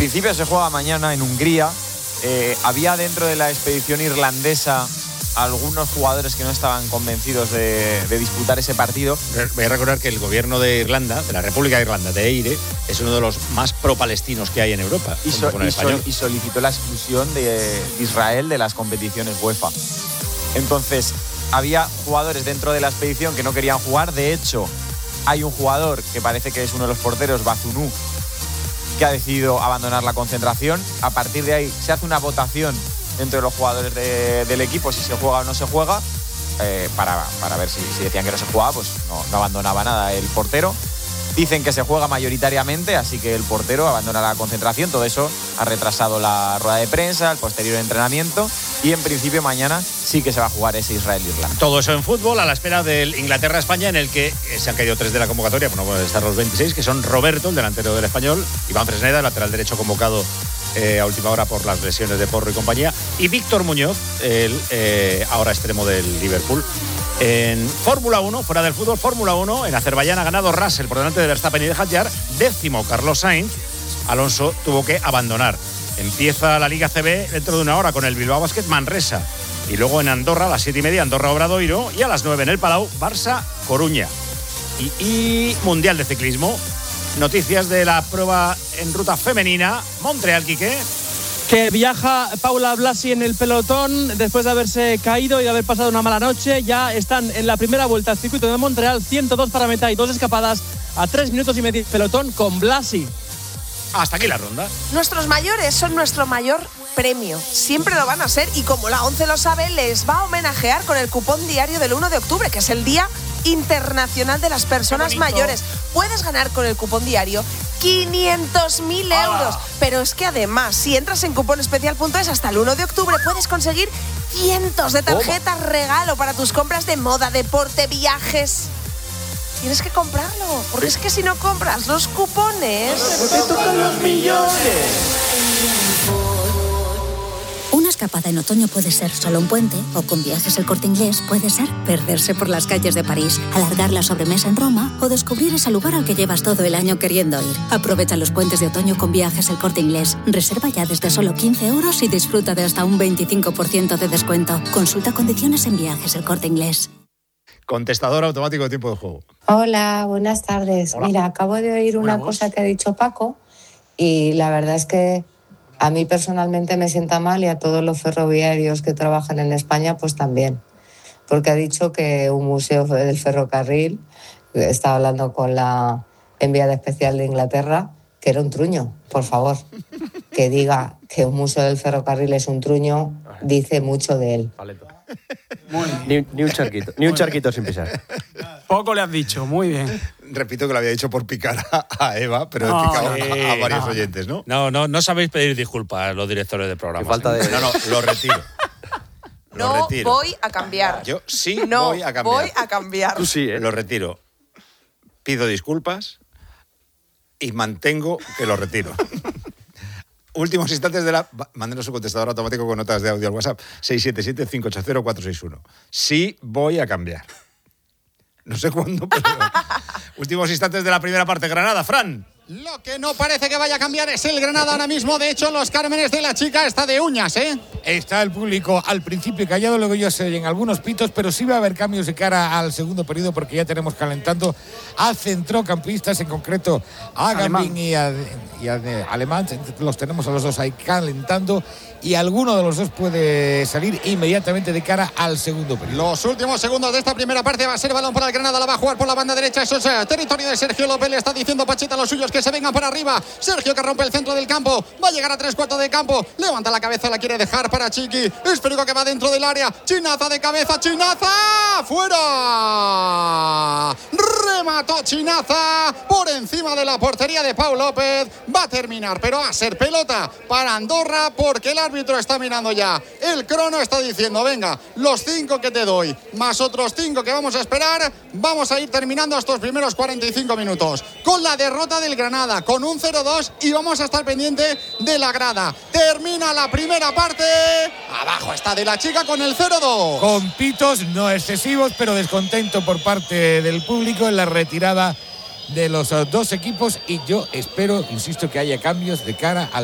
principio se juega mañana en Hungría. Había dentro de la expedición irlandesa algunos jugadores que no estaban convencidos de disputar ese partido. Voy a recordar que el gobierno de Irlanda, de la República de Irlanda, de Eire, es uno de los más pro-palestinos que hay en Europa. Y solicitó la exclusión de Israel de las competiciones UEFA. Entonces, había jugadores dentro de la expedición que no querían jugar. De hecho, hay un jugador que parece que es uno de los porteros, Bazunu, que ha decidido abandonar la concentración. A partir de ahí se hace una votación entre los jugadores del equipo, si se juega o no se juega, para ver si decían que no se jugaba, pues no abandonaba nada el portero. Dicen que se juega mayoritariamente, así que el portero abandona la concentración. Todo eso ha retrasado la rueda de prensa, el posterior entrenamiento, y en principio mañana sí que se va a jugar ese Israel-Irlanda. Todo eso en fútbol, a la espera del Inglaterra-España, en el que se han caído 3 de la convocatoria, bueno, pueden estar los 26, que son Roberto, el delantero del Español, Iván Fresneda, el lateral derecho convocado a última hora por las lesiones de Porro y compañía, y Víctor Muñoz, el ahora extremo del Liverpool. En Fórmula 1, fuera del fútbol, Fórmula 1, en Azerbaiyán ha ganado Russell por delante de Verstappen y de Hadjar, 10º Carlos Sainz. Alonso tuvo que abandonar. Empieza la Liga CB dentro de una hora con el Bilbao Basket Manresa, y luego en Andorra a las 7:30 Andorra Obradoiro, y a las 9 en el Palau Barça Coruña. Y Mundial de Ciclismo, noticias de la prueba en ruta femenina. Montreal, Quique, que viaja Paula Blasi en el pelotón después de haberse caído y de haber pasado una mala noche. Ya están en la primera vuelta al circuito de Montreal, 102 para meta y 2 escapadas a 3 minutos y medio pelotón con Blasi. Hasta aquí la ronda. Nuestros mayores son nuestro mayor premio, siempre lo van a ser, y como la ONCE lo sabe, les va a homenajear con el cupón diario del 1 de octubre, que es el Día Internacional de las Personas Mayores. Puedes ganar con el cupón diario 500.000 euros. Pero es que además, si entras en cuponespecial.es hasta el 1 de octubre, puedes conseguir cientos de tarjetas regalo para tus compras de moda, deporte, viajes. Tienes que comprarlo, porque es que si no compras los cupones, te tocan los millones. Una escapada en otoño puede ser solo un puente, o con Viajes El Corte Inglés puede ser perderse por las calles de París, alargar la sobremesa en Roma o descubrir ese lugar al que llevas todo el año queriendo ir. Aprovecha los puentes de otoño con Viajes El Corte Inglés. Reserva ya desde solo 15 euros y disfruta de hasta un 25% de descuento. Consulta condiciones en Viajes El Corte Inglés. Contestador automático de tiempo de juego. Hola, buenas tardes. Hola. Mira, acabo de oír una cosa que ha dicho Paco y la verdad es que a mí personalmente me sienta mal, y a todos los ferroviarios que trabajan en España pues también, porque ha dicho que un museo del ferrocarril, estaba hablando con la enviada especial de Inglaterra, que era un truño. Por favor, que diga que un museo del ferrocarril es un truño, dice mucho de él. Ni un charquito sin pisar. Poco le has dicho, muy bien. Repito que lo había dicho por picar a Eva, pero he picado a varios oyentes, ¿no? No sabéis pedir disculpas a los directores de programas. Falta de... No, lo retiro. no voy a cambiar. Yo sí no voy a cambiar. voy a cambiar. Tú sí, ¿eh? Lo retiro. Pido disculpas y mantengo que lo retiro. Últimos instantes de la... Mándenos un contestador automático con notas de audio al WhatsApp. 677-580-461. Sí voy a cambiar. No sé cuándo, pero... Últimos instantes de la primera parte. Granada, Fran. Lo que no parece que vaya a cambiar es el Granada ahora mismo. De hecho, los Cármenes de la Chica está de uñas, ¿eh? Está el público al principio callado, luego ya se oyen algunos pitos, pero sí va a haber cambios de cara al segundo periodo, porque ya tenemos calentando a centrocampistas, en concreto a Gambín y a Alemán. Los tenemos a los dos ahí calentando, y alguno de los dos puede salir inmediatamente de cara al segundo periodo. Los últimos segundos de esta primera parte va a ser balón para el Granada, la va a jugar por la banda derecha. Eso es territorio de Sergio López. Le está diciendo Pacheta a los suyos que se vengan para arriba. Sergio, que rompe el centro del campo, va a llegar a 3/4 de campo, levanta la cabeza, la quiere dejar para Chiqui. Espero que va dentro del área. Chinaza de cabeza, Chinaza, fuera. Remató Chinaza por encima de la portería de Pau López. Va a terminar, pero va a ser pelota para Andorra, porque el árbitro está mirando ya el crono, está diciendo: venga, los 5 que te doy más otros 5 que vamos a esperar, vamos a ir terminando estos primeros 45 minutos con la derrota del Granada, con un 0-2, y vamos a estar pendiente de la grada. Termina la primera parte, abajo está de la Chica con el 0-2. Con pitos no excesivos, pero descontento por parte del público en la retirada de los dos equipos, y yo espero, insisto, que haya cambios de cara al